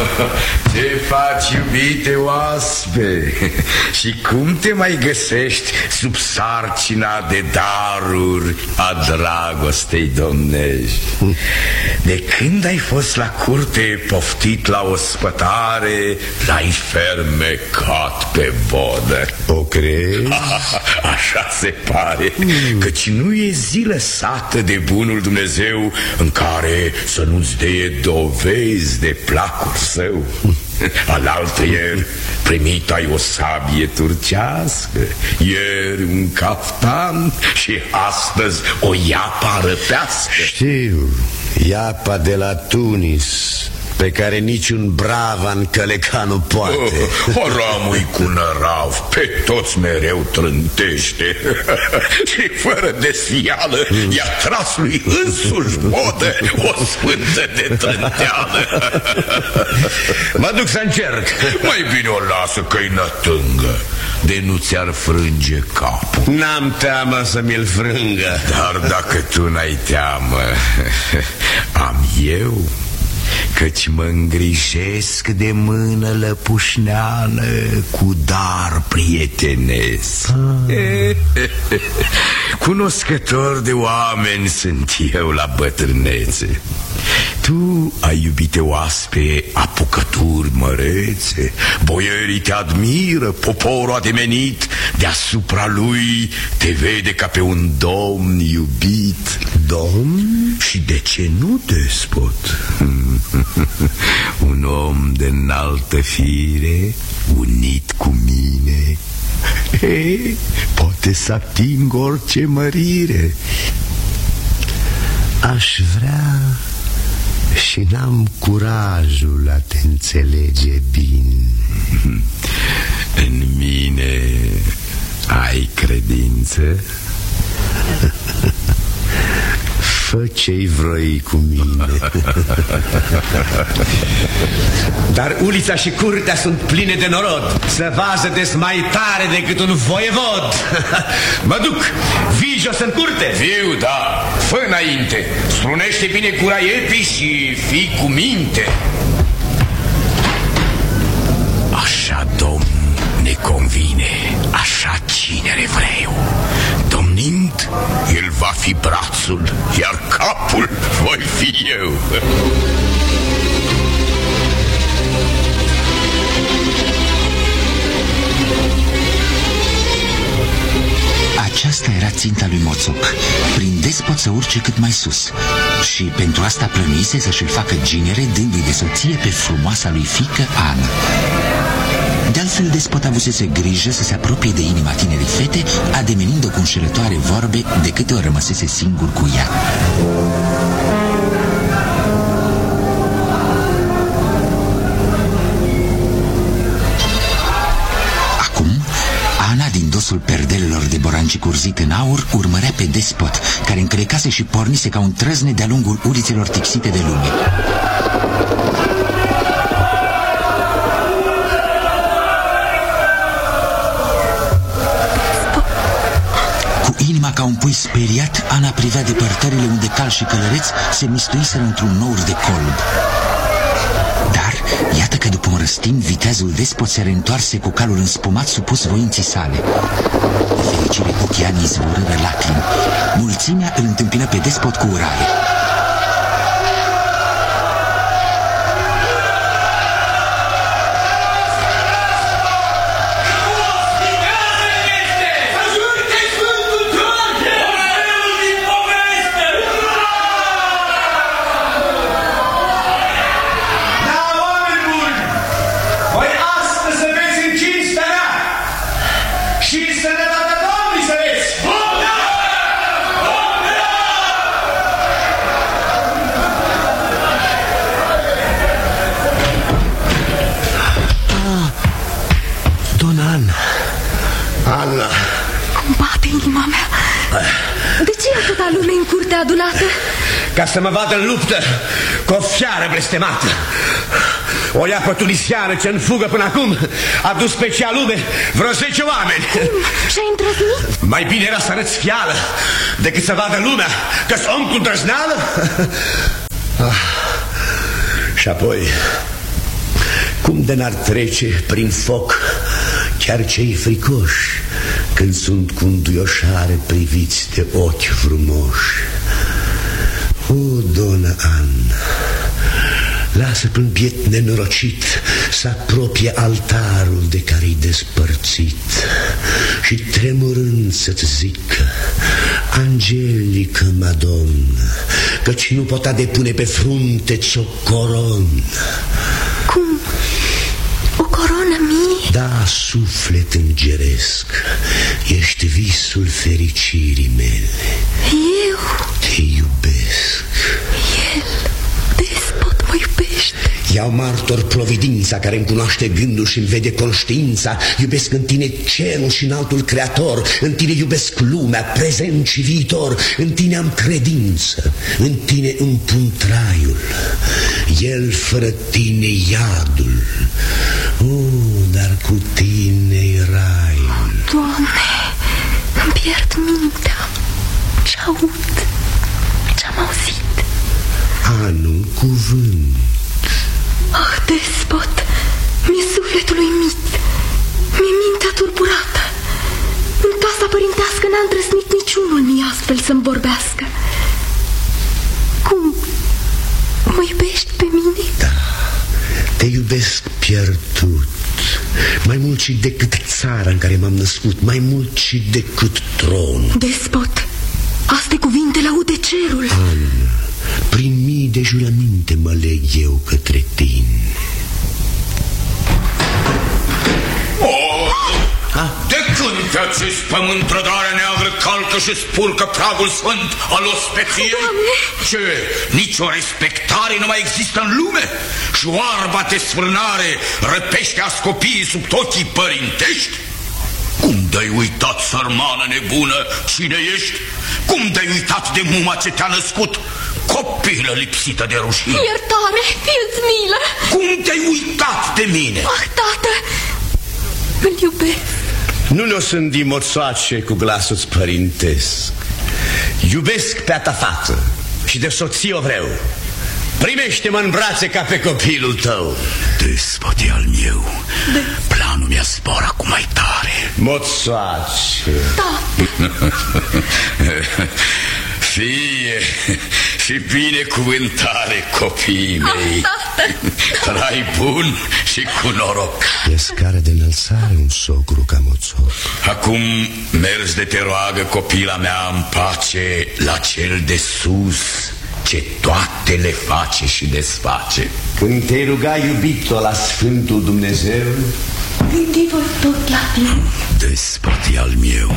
Ce faci, iubite oaspe? Și cum te mai găsești sub sarcina de daruri a dragostei domnești? De când ai fost la curte poftit la ospătare, l-ai fermecat pe vodă. O crezi? Așa se pare, căci nu e zi lăsată de bunul Dumnezeu în care să nu-ți dea dovezi de placul său. Alaltăieri primit ai o sabie turcească, ieri un caftan și astăzi o iapă arăpească. Știu, iapa de la Tunis, pe care niciun bravan căleca nu poate. Ramui cu nărav, pe toți mereu trântește. Și fără desfială i-a tras lui însuși vodă o sfântă de trânteală. Mă duc să încerc. Mai bine o lasă că-i nătângă, de nu ți-ar frânge capul. N-am teamă să mi-l frângă. Dar dacă tu n-ai teamă, am eu, căci mă îngrijesc de mână lăpușneană cu dar prietenesc. Cunoscător de oameni sunt eu la bătrânețe. Tu ai, iubite oaspe, apucături mărețe, boierii te admiră, poporul ademenit deasupra lui te vede ca pe un domn iubit. Domn? Și de ce nu despot? Un om de înaltă fire, unit cu mine, poate să ating orice mărire. Aș vrea și n-am curajul a te înțelege bine. În mine ai credință? Fă ce-i vrei cu mine. Dar ulița și curtea sunt pline de norod, să vază mai tare decât un voievod. Mă duc, vii jos în curte? Viu, da, fă înainte, strunește bine gura epii și fii cu minte. Așa, domn, ne convine, așa cinere vreu. Domnind, el va fi brațul, iar capul voi fi eu. Aceasta era ținta lui Moțoc, prin despot să urce cât mai sus. Și pentru asta plănuise să-și-l facă ginere, dându-i de soție pe frumoasa lui fiică Ana. De altfel, despot avusese grijă să se apropie de inima tinerii fete, ademenind-o cu înșelătoare vorbe de câte ori rămăsese singur cu ea. Acum, Ana, din dosul perdelelor de boranci curzit în aur, urmărea pe despot, care încălecase și pornise ca un trăzne de-a lungul ulițelor tixite de lume. Inima ca un pui speriat, Ana privea depărtările unde cal și călăreț se mistuiseră într-un nour de colb. Dar, iată că după un răstim, viteazul despot se reîntoarse cu calul înspumat supus voinții sale. De fericire, ochii Anei izvorâră lacrimi. Mulțimea îl întâmpină pe despot cu urare. Ana! Cum bate inima mea? De ce e atâta lume în curtea adunată? Ca să mă vadă în luptă cu o fiară blestemată. O iapă tunisiană ce în fugă până acum a dus pe cea lume vreo 10 oameni. Și-ai îndrăznit? Mai bine era să arăți fială decât să vadă lumea că-s om cu îndrăzneală. Și apoi Cum de n-ar trece prin foc chiar cei fricoși când sunt cu înduioșare priviți de ochi frumoși. O, Dona Anna, lasă până biet nenorocit să apropie altarul de care-i despărțit și tremurând să-ți zică: Angelică Madonna, căci nu pot depune pe frunte-ți o coronă. Cum? O coronă mie? Da, suflet îngeresc, ești visul fericirii mele. Eu? Te iubesc. El, despot, mă iubește. Iau martor providința care îmi cunoaște gândul și îmi vede conștiința. Iubesc în tine cerul și înaltul creator. În tine iubesc lumea, prezent și viitor. În tine am credință, în tine îmi pun traiul. El fără tine iadul. Dar cu tine-i raiul. Doamne, îmi pierd mintea. Ce aud, ce-am auzit. Anul cuvânt. Ah, despot, mi-e sufletul uimit, mi-e mintea turburată. În casa părintească n-a îndrăznit niciunul mie astfel să-mi vorbească. Cum? Mă iubești pe mine? Da, te iubesc pierdut. Mai mult și decât țara în care m-am născut, mai mult și decât tron. Despot, astea cuvinte le-aude cerul. Anna, prin mii de jurăminte mă leg eu către tine. De când pe acest pământ trădarea neagră calcă și spurcă pragul sfânt al ospeției? Doamne! Ce? Nici o respectare nu mai există în lume? Și oarba desfrânare răpește ascopiii sub ochii părintești? Cum de-ai uitat, sărmană nebună, cine ești? Cum de-ai uitat de muma ce te-a născut? Copilă lipsită de rușine. Iertare, fie-ți milă. Cum te-ai uitat de mine? Ah, tată, îl iubesc. Nu ne-o sândi moțoace cu glasul-ți părintesc. Iubesc pe a ta fată și de soție o vreau. Primește-mă în brațe ca pe copilul tău. Despot e al meu. Planul mi-a spor acum mai tare. Moțoace. Fie și binecuvântare copiii mei. Trai bun și cu noroc. E scară de înălțare un sogru ca moțoc. Acum mergi de te roagă copila mea în pace la cel de sus, ce toate le face și desface. Când te ruga iubito la Sfântul Dumnezeu, Gândi-vă tot la tine. Despot e al meu.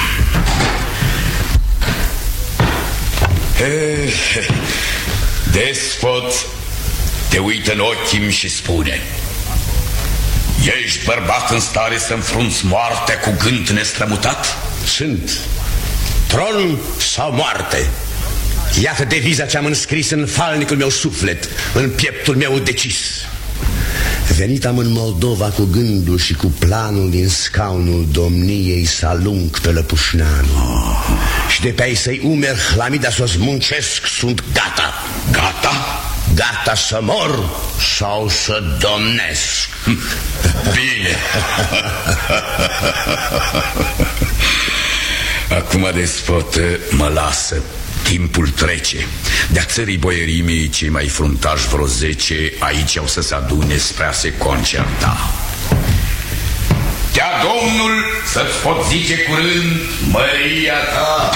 Despot te uită în ochii și spune: ești bărbat în stare să înfrunți moartea cu gând nestrămutat? Sunt. Tron sau moarte? Iată deviza ce-am înscris în falnicul meu suflet, în pieptul meu decis. Venit am în Moldova cu gândul și cu planul din scaunul domniei să alung pe Lăpușneanu. Și de pe ai să-i umeri la mida să o zmuncesc, sunt gata. Gata? Gata să mor sau să domnesc. Bine. Acum, despot, mă lasă. Timpul trece. De-a țării boierimii, cei mai fruntași vreo 10 aici au să se adune spre a se concerta. Dea Domnul să-ți pot zice curând măria ta.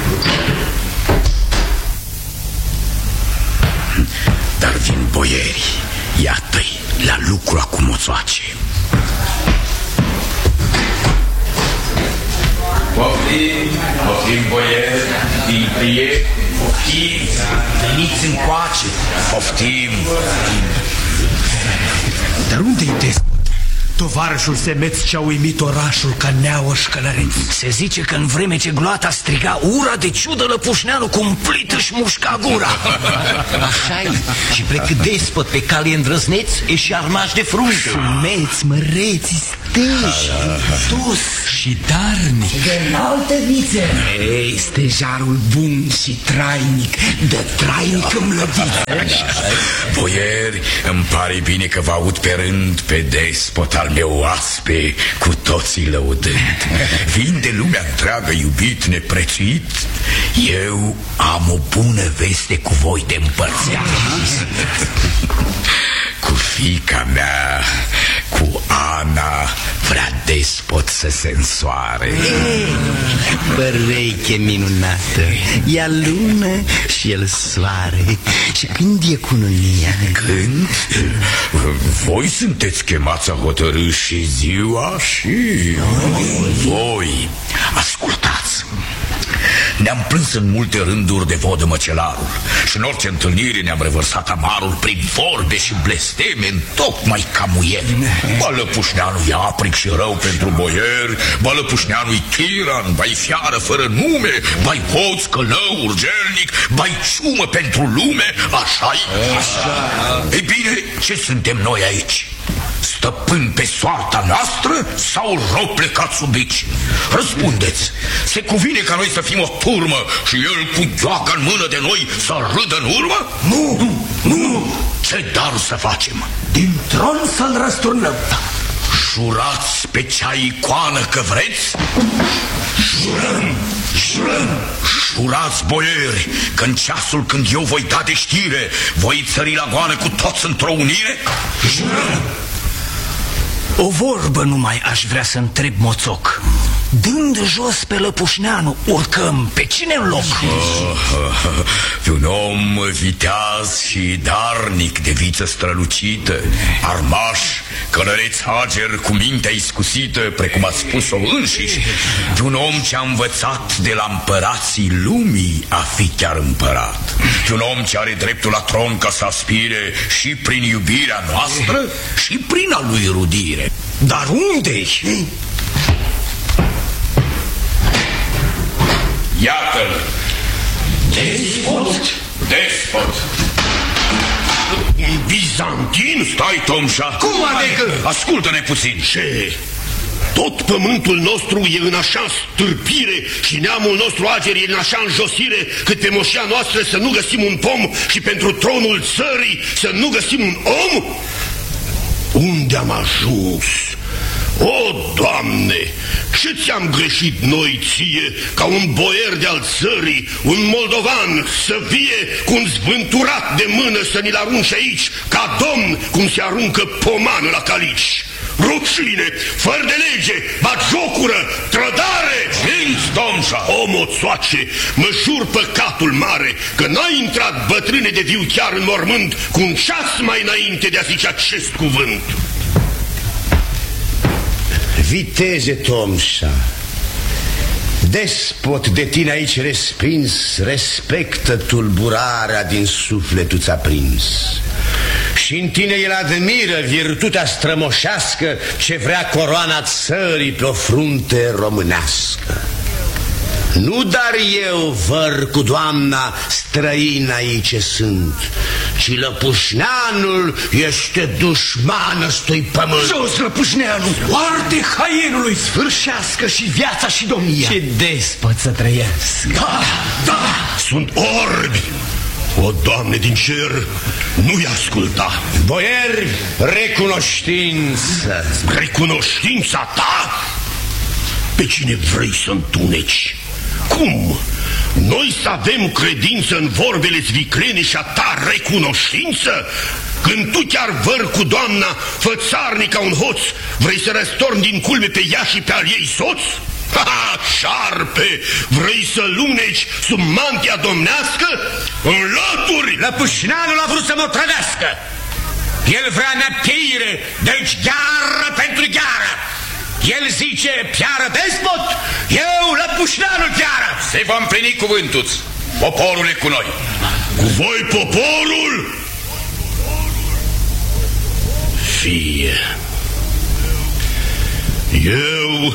Dar vin boierii, iată-i la lucru acum, moțoace. Poftim, poftim, boieri, din prieteni, poftim, veniți încoace, poftim. Dar unde-i despot? Tovarășul Semeț ce-a uimit orașul ca neauăși călăreți. Se zice că în vreme ce gloata striga ura de ciudă, Lăpușneanu cumplit își mușca gura. Așa-i. Și plecând despot pe cale îndrăzneți, e și armași de frunte. Sumeți, măreți, steji, dus și darnic. de înalte vițe. Ei, stejarul bun și trainic, de trainic îmlăvit. Boieri, îmi pare bine că vă aud pe rând pe despot al meu oaspe, cu toții lăudând. Vin de lumea întreagă, iubit, neprețuit. Eu am o bună veste cu voi de împărțeat. Cu fiica mea, cu Ana, vrea despot să se însoare. Băreche minunată, ea lună și el soare. Și când e cununia? Când? Voi sunteți chemați a hotărâ și ziua și... Voi, ascultați. Ne-am plâns în multe rânduri de vodă măcelarul și în orice întâlnire ne-am revărsat amarul prin vorbe și blesteme, tocmai ca muieri. Bălăpușneanu e apric și rău pentru boieri, Bălăpușneanu-i tiran, bai fiară fără nume, bai hoț, călău, urgelnic, bai ciumă pentru lume, așa-i? Așa. Ei bine, ce suntem noi aici? Stăpân pe soarta noastră sau rob plecat sub bici? Răspundeți, se cuvine ca noi să fim o turmă și el cu gheoaca în mână de noi să râdă în urmă? Nu! Ce dar să facem? Din tron să-l răsturnăm. Jurați pe cea icoană că vreți? Jurăm! Jurați, boieri, că în ceasul când eu voi da de știre, voi țări la goană cu toți într-o unire? Jurăm! O vorbă numai aș vrea să întreb, Moțoc. Dând jos pe Lăpușneanu, urcăm pe cine în loc? Pe un om viteaz și darnic, de viță strălucită, armaș, călăreț ager cu mintea iscusită, precum ați spus-o înșiși, pe un om ce a învățat de la împărații lumii a fi chiar împărat, pe un om ce are dreptul la tron ca să aspire și prin iubirea noastră și prin a lui rudire. Dar unde-i? Iată-l! Despot! Bizantin? Stai, Tomșa! Cum adică? Ascultă-ne puțin! Ce? Tot pământul nostru e în așa stârpire și neamul nostru ager e în așa înjosire, cât pe moșia noastră să nu găsim un pom și pentru tronul țării să nu găsim un om? Unde am ajuns? O, Doamne, ce ți-am greșit noi ție ca un boier de-al țării, un moldovan să vie cu un zvânturat de mână să ni-l arunce aici, ca domn cum se aruncă pomană la calici? Rușine, fără de lege, batjocură, trădare! Minți, Domșa! O, moțoace, mă jur păcatul mare că n-ai intrat bătrâne de viu chiar în mormânt cu un ceas mai înainte de a zice acest cuvânt. Viteze, Tomșa, despot de tine aici respins, respectă tulburarea din sufletul ți-a prins. Și în tine el admiră virtutea strămoșească ce vrea coroana țării pe o frunte românească. Nu dar eu văr cu doamna străin aici sunt, ci Lăpușneanul este dușman ăstui pământ. Jos, Lăpușneanu! Oarte haienului sfârșească și viața și domnia! Ce despot să trăiască! Da, sunt orbi! O, Doamne din cer, nu-i asculta! Boieri, recunoștință! Recunoștința ta? Pe cine vrei să întuneci? Cum? Noi să avem credință în vorbele zviclene și a ta recunoștință? Când tu chiar văr cu doamna, fățarnic ca un hoț, vrei să răstorni din culme pe ea și pe al ei soț? Ha, șarpe, vrei să luneci sub mantia domnească? Înlături! Lăpușneanul a vrut să mă trădească. El vrea neapcheire, deci gheară pentru gheară. El zice piară despot, eu Lăpușneanul piară. Se va împlini cuvântul. Poporul e cu noi. Cu voi poporul? Fie. Eu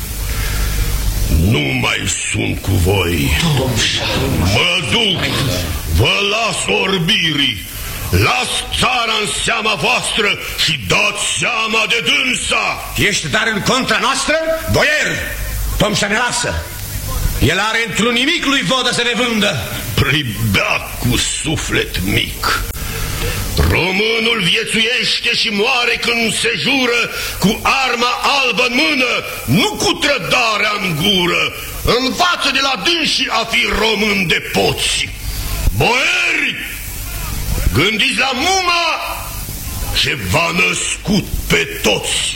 nu mai sunt cu voi. Mă duc, vă las orbirii. las țara în seama voastră și dați seama de dânsa. Ești dar în contra noastră? Boier, Tomșa ne lasă. El are într-un nimic lui vodă să ne vândă. Pribeac cu suflet mic. Românul viețuiește și moare când se jură cu arma albă în mână, nu cu trădarea în gură. Învață de la dânsii a fi român de poți. Boieri, gândiți la muma ce v-a născut pe toți.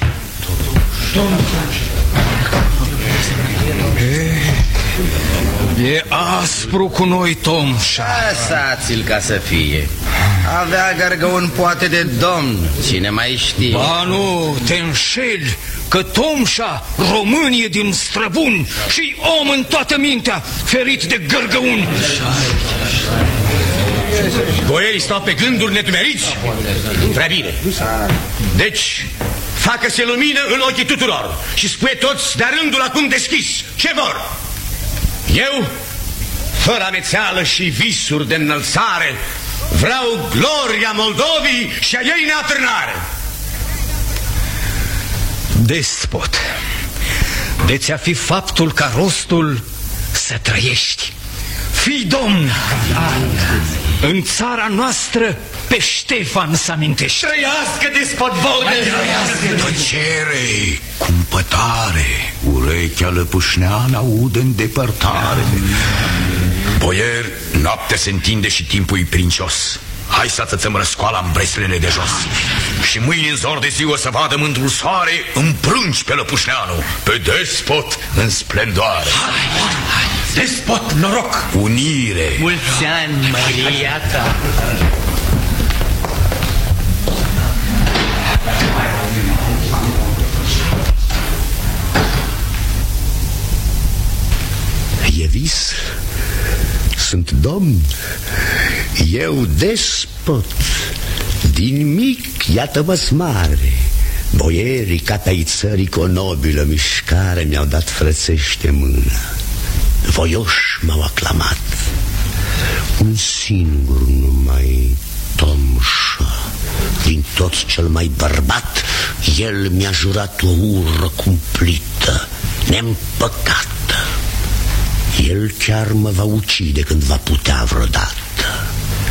E aspru cu noi, Tomșa. Lăsați-l ca să fie. Avea gărgăun poate de domn, cine mai știe. Ba nu, te înșeli, că Tomșa român e din străbuni și om în toată mintea, ferit de gărgăuni. Boierii stau pe gânduri nedumeriți? Prea bine. Deci, facă-se lumină în ochii tuturor și spune toți de rândul acum deschis ce vor. Eu, fără amețeală și visuri de înălțare, vreau gloria Moldovii și a ei neatârnare. Despot, de ți-a fi faptul ca rostul să trăiești. Fii domn. În țara noastră pe Ștefan să amintești. Trăiască despot Vodă! Tăcere, cumpătare, urechea lăpușneană aude în depărtare. Boier, noaptea se întinde și timpul e princios. Hai să atățăm răscoala în breslele de jos. Și mâine în zor de zi o să vadă mândrul soare împrânci pe lăpușneanu, pe despot în splendoare. Hai. Despot, noroc! Unire! Mulți ani, Maria ta! E vis? Sunt domn? Eu despot. Din mic, iată-mă mare. Boierii, catai țării, cu o nobilă mișcare mi-au dat frățește mână. Voioși m-au aclamat. Un singur numai, Tomșa, din toți cel mai bărbat, el mi-a jurat o ură cumplită, neîmpăcată. El chiar mă va ucide când va putea vreodată.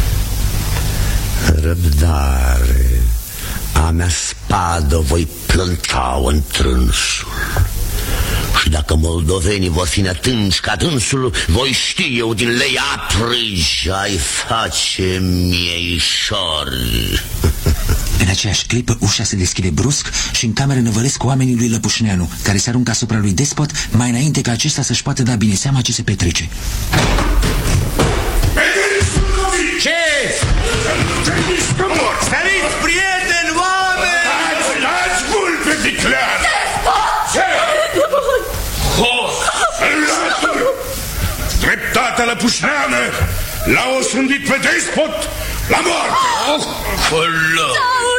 Răbdare, a mea spadă voi plânta în trânsul. Și dacă moldovenii vor fi neatânși ca dânsul, voi ști eu din lei aprigi ai face mieișori. În aceeași clipă, ușa se deschide brusc și în cameră năvălesc oamenii lui Lăpușneanu, care se aruncă asupra lui Despot mai înainte ca acesta să-și poată da bine seama ce se petrece. Ce? Stăriți, prieteni, oameni! Dați vulpe, viclean! Dreptatea lăpușneană l-a osândit pe despot la moarte. Fălă!